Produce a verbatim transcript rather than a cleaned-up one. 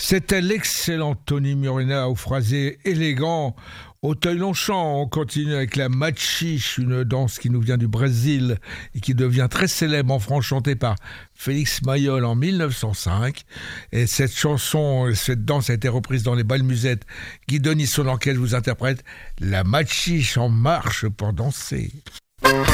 C'était l'excellent Tony Murena au phrasé élégant, au taille Longchamp. On continue avec la machiche, une danse qui nous vient du Brésil et qui devient très célèbre en France, chantée par Félix Mayol en mille neuf cent cinq. Et cette chanson, cette danse a été reprise dans les bals musettes. Guy Denis Solanquet vous interprète la machiche en marche pour danser.